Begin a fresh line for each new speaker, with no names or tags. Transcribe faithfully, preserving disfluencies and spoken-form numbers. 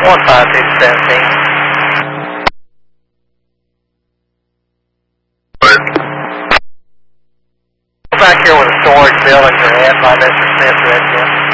one five two seventeen. Back here where the storage buildings are at by Mister Smith, Redfield.